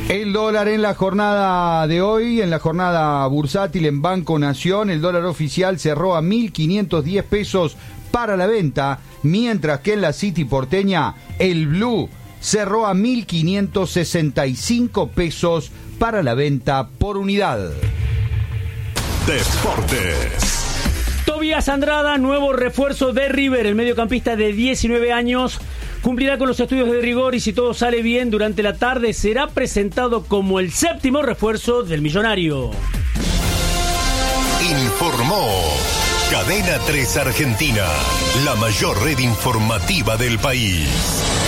El dólar en la jornada de hoy, en la jornada bursátil en Banco Nación, el dólar oficial cerró a 1.510 pesos para la venta, mientras que en la City porteña, el Blue cerró a 1.565 pesos para la venta por unidad. Deportes. Tobías Andrada, nuevo refuerzo de River. El mediocampista de 19 años cumplirá con los estudios de rigor y si todo sale bien durante la tarde será presentado como el séptimo refuerzo del millonario. Informó Cadena 3 Argentina, la mayor red informativa del país.